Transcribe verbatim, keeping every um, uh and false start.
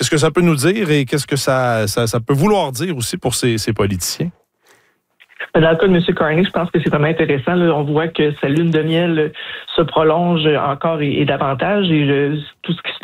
Qu'est-ce que ça peut nous dire et qu'est-ce que ça, ça, ça peut vouloir dire aussi pour ces, ces politiciens? Dans le cas de M. Carney, je pense que c'est vraiment intéressant. Là. On voit que sa lune de miel se prolonge encore et, et davantage. Et je, tout ce qui se